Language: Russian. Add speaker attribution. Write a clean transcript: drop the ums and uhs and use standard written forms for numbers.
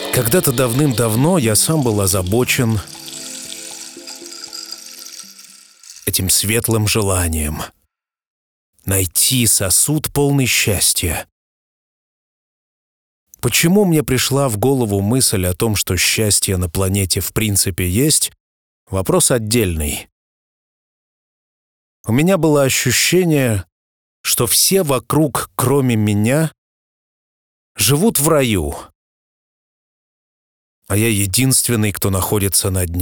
Speaker 1: Когда-то давным-давно я сам был озабочен этим светлым желанием найти сосуд, полный счастья. Почему мне пришла в голову мысль о том, что счастье на планете в принципе есть, вопрос отдельный. У меня было ощущение, что все вокруг, кроме меня, живут в раю, а я единственный, кто находится на дне.